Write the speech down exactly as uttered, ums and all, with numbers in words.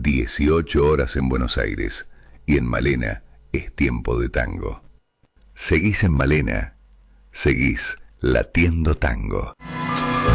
dieciocho horas en Buenos Aires. Y en Malena es tiempo de tango. Seguís en Malena. Seguís latiendo tango.